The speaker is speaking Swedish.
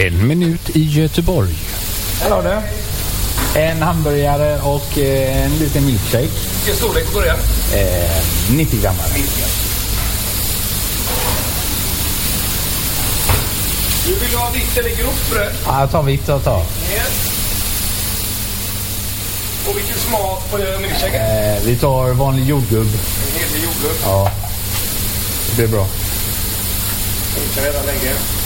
En minut i Göteborg. Här har du en hamburgare och en liten milkshake. Vilken storlek på början? 90 gram. 90 gram. Du vill ha vitt eller grovt bröd? Ja, jag tar vitt och tar. Yes. Och vilken smak på milkshaken? Vi tar vanlig jordgubb. En hel jordgubb. Ja, det blir bra. Funkar redan länge.